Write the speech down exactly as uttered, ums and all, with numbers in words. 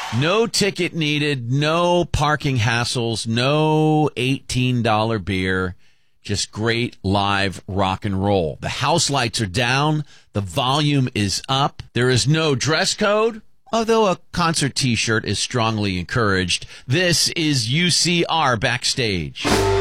No ticket needed, no parking hassles, no eighteen dollars beer, just great live rock and roll. The house lights are down, the volume is up, there is no dress code, although a concert t-shirt is strongly encouraged. This is U C R Backstage.